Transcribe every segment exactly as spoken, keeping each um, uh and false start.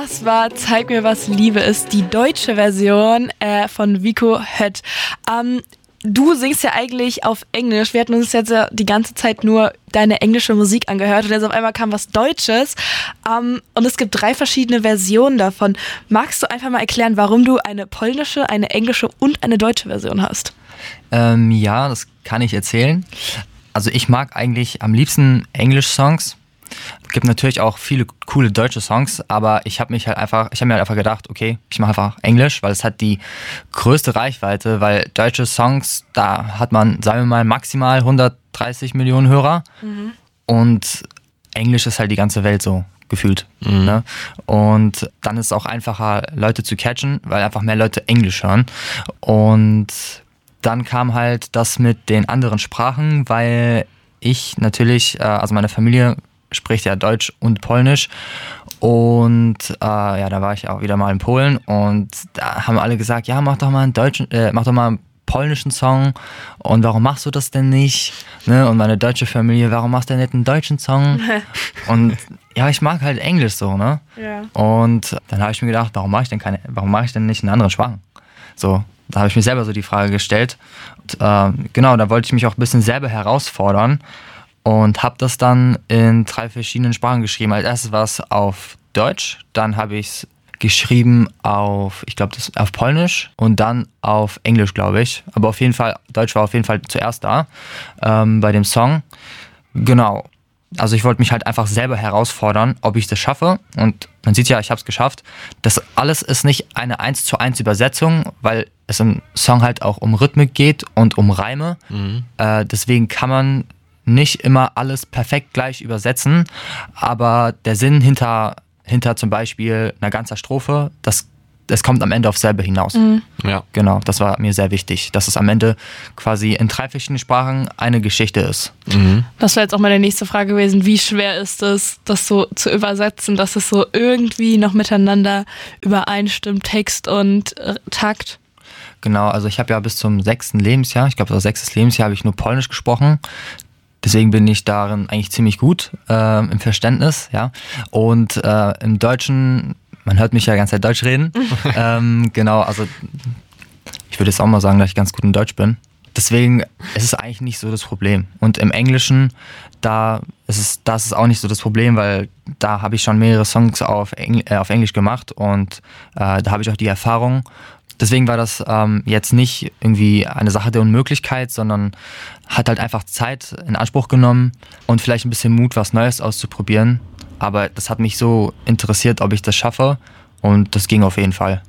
Das war Zeig mir, was Liebe ist, die deutsche Version äh, von Vico Hött. Ähm, du singst ja eigentlich auf Englisch. Wir hatten uns jetzt ja die ganze Zeit nur deine englische Musik angehört und jetzt auf einmal kam was Deutsches. Ähm, und es gibt drei verschiedene Versionen davon. Magst du einfach mal erklären, warum du eine polnische, eine englische und eine deutsche Version hast? Ähm, ja, das kann ich erzählen. Also ich mag eigentlich am liebsten Englisch-Songs. Es gibt natürlich auch viele coole deutsche Songs, aber ich habe mich halt einfach, ich habe mir halt einfach gedacht, okay, ich mache einfach Englisch, weil es hat die größte Reichweite, weil deutsche Songs, da hat man, sagen wir mal, maximal hundertdreißig Millionen Hörer mhm. und Englisch ist halt die ganze Welt so gefühlt. Mhm. Ne? Und dann ist es auch einfacher, Leute zu catchen, weil einfach mehr Leute Englisch hören. Und dann kam halt das mit den anderen Sprachen, weil ich natürlich, also meine Familie spricht ja Deutsch und Polnisch und äh, ja, da war ich auch wieder mal in Polen und da haben alle gesagt, ja, mach doch mal einen deutschen, äh, mach doch mal einen polnischen Song und warum machst du das denn nicht? Ne? Und meine deutsche Familie, warum machst du denn nicht einen deutschen Song? Und ja, ich mag halt Englisch so, ne? Ja. Und dann habe ich mir gedacht, warum mache ich denn keine, warum mache ich denn nicht in anderen Sprachen? So, da habe ich mir selber so die Frage gestellt. Und, äh, genau, da wollte ich mich auch ein bisschen selber herausfordern. Und habe das dann in drei verschiedenen Sprachen geschrieben. Als erstes war es auf Deutsch, dann habe ich es geschrieben auf, ich glaube, das auf Polnisch und dann auf Englisch, glaube ich. Aber auf jeden Fall, Deutsch war auf jeden Fall zuerst da ähm, bei dem Song. Genau. Also ich wollte mich halt einfach selber herausfordern, ob ich das schaffe. Und man sieht ja, ich habe es geschafft. Das alles ist nicht eine eins zu eins Übersetzung, weil es im Song halt auch um Rhythmik geht und um Reime. Mhm. Äh, deswegen kann man nicht immer alles perfekt gleich übersetzen, aber der Sinn hinter, hinter zum Beispiel einer ganzen Strophe, das, das kommt am Ende auf selber hinaus. Mhm. Ja. Genau, das war mir sehr wichtig, dass es am Ende quasi in drei verschiedenen Sprachen eine Geschichte ist. Mhm. Das wäre jetzt auch meine nächste Frage gewesen, wie schwer ist es, das so zu übersetzen, dass es so irgendwie noch miteinander übereinstimmt, Text und äh, Takt? Genau, also ich habe ja bis zum sechsten Lebensjahr, ich glaube das sechstes Lebensjahr habe ich nur Polnisch gesprochen. Deswegen bin ich darin eigentlich ziemlich gut äh, im Verständnis, ja. Und äh, im Deutschen, man hört mich ja die ganze Zeit Deutsch reden. ähm, genau, also ich würde jetzt auch mal sagen, dass ich ganz gut in Deutsch bin. Deswegen ist es eigentlich nicht so das Problem. Und im Englischen, da ist es, das ist auch nicht so das Problem, weil da habe ich schon mehrere Songs auf, Engl- äh, auf Englisch gemacht und äh, da habe ich auch die Erfahrung. Deswegen war das ähm, jetzt nicht irgendwie eine Sache der Unmöglichkeit, sondern hat halt einfach Zeit in Anspruch genommen und vielleicht ein bisschen Mut, was Neues auszuprobieren. Aber das hat mich so interessiert, ob ich das schaffe und das ging auf jeden Fall.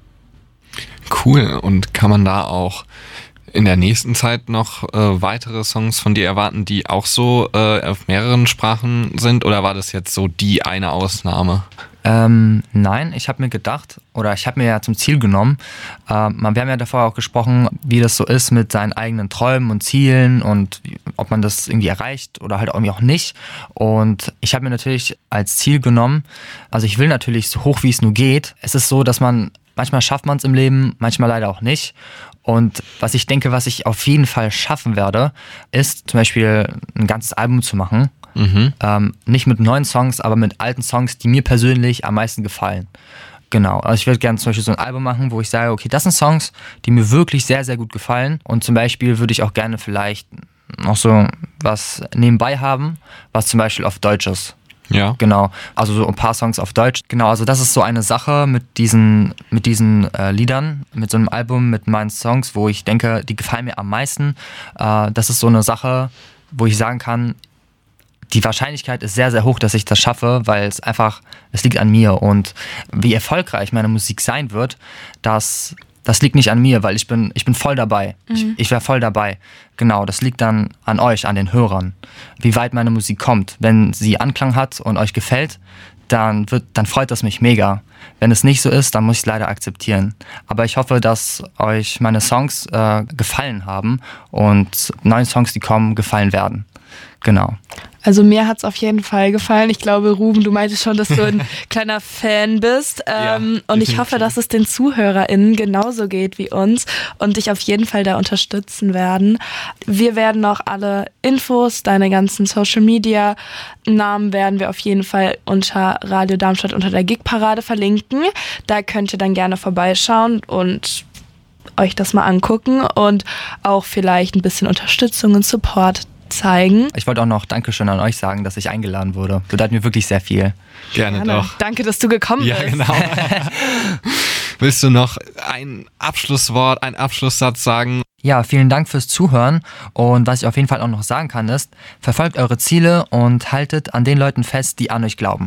Cool. Und kann man da auch in der nächsten Zeit noch äh, weitere Songs von dir erwarten, die auch so äh, auf mehreren Sprachen sind? Oder war das jetzt so die eine Ausnahme? Ähm, nein, ich habe mir gedacht, oder ich habe mir ja zum Ziel genommen, äh, wir haben ja davor auch gesprochen, wie das so ist mit seinen eigenen Träumen und Zielen und wie, ob man das irgendwie erreicht oder halt irgendwie auch nicht. Und ich habe mir natürlich als Ziel genommen, also ich will natürlich so hoch wie es nur geht. Es ist so, dass man, manchmal schafft man es im Leben, manchmal leider auch nicht. Und was ich denke, was ich auf jeden Fall schaffen werde, ist zum Beispiel ein ganzes Album zu machen. Mhm. Ähm, nicht mit neuen Songs, aber mit alten Songs, die mir persönlich am meisten gefallen. Genau, also ich würde gerne zum Beispiel so ein Album machen, wo ich sage, okay, das sind Songs, die mir wirklich sehr, sehr gut gefallen. Und zum Beispiel würde ich auch gerne vielleicht noch so was nebenbei haben, was zum Beispiel auf Deutsch ist. Ja. Genau, also so ein paar Songs auf Deutsch. Genau, also das ist so eine Sache mit diesen, mit diesen äh, Liedern, mit so einem Album, mit meinen Songs, wo ich denke, die gefallen mir am meisten. Äh, das ist so eine Sache, wo ich sagen kann, die Wahrscheinlichkeit ist sehr, sehr hoch, dass ich das schaffe, weil es einfach, es liegt an mir. Und wie erfolgreich meine Musik sein wird, das, das liegt nicht an mir, weil ich bin, ich bin voll dabei. Mhm. Ich, ich wäre voll dabei. Genau, das liegt dann an euch, an den Hörern. Wie weit meine Musik kommt. Wenn sie Anklang hat und euch gefällt, dann, wird, dann freut das mich mega. Wenn es nicht so ist, dann muss ich es leider akzeptieren. Aber ich hoffe, dass euch meine Songs äh, gefallen haben und neue Songs, die kommen, gefallen werden. Genau. Also mir hat's auf jeden Fall gefallen. Ich glaube, Ruben, du meintest schon, dass du ein kleiner Fan bist. Ähm, Ja, und ich hoffe, definitiv. dass es den ZuhörerInnen genauso geht wie uns und dich auf jeden Fall da unterstützen werden. Wir werden noch alle Infos, deine ganzen Social Media Namen werden wir auf jeden Fall unter Radio Darmstadt unter der Gigparade verlinken. Da könnt ihr dann gerne vorbeischauen und euch das mal angucken und auch vielleicht ein bisschen Unterstützung und Support zeigen. Ich wollte auch noch Dankeschön an euch sagen, dass ich eingeladen wurde. Bedeutet mir wirklich sehr viel. Gerne Gerne. doch. Danke, dass du gekommen Ja, bist. genau. Willst du noch ein Abschlusswort, einen Abschlusssatz sagen? Ja, vielen Dank fürs Zuhören und was ich auf jeden Fall auch noch sagen kann ist, verfolgt eure Ziele und haltet an den Leuten fest, die an euch glauben.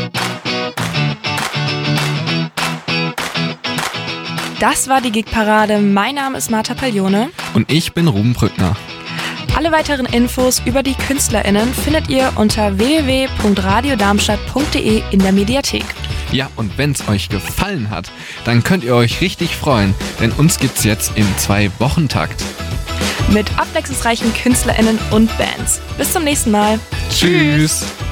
Das war die Gigparade. Mein Name ist Marta Paglione. Und ich bin Ruben Brückner. Alle weiteren Infos über die KünstlerInnen findet ihr unter w w w punkt radiodarmstadt punkt d e in der Mediathek. Ja, und wenn es euch gefallen hat, dann könnt ihr euch richtig freuen, denn uns gibt's jetzt im Zwei-Wochen-Takt. Mit abwechslungsreichen KünstlerInnen und Bands. Bis zum nächsten Mal. Tschüss.